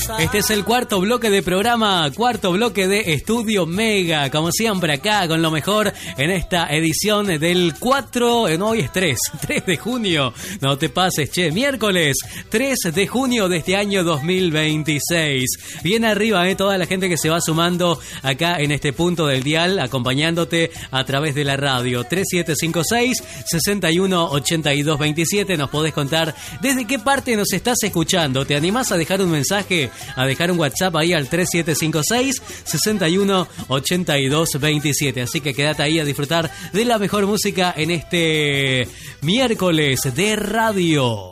Este es el cuarto bloque de programa, cuarto bloque de Estudio Mega, como siempre acá con lo mejor en esta edición del 4, no, hoy es 3 de junio, no te pases, che, miércoles 3 de junio de este año 2026. Bien arriba, toda la gente que se va sumando acá en este punto del dial, acompañándote a través de la radio. 3756-618227, nos podés contar desde qué parte nos estás escuchando. ¿Te animás a dejar un mensaje? A dejar un WhatsApp ahí al 3756-618227. Así que quédate ahí a disfrutar de la mejor música en este miércoles de radio.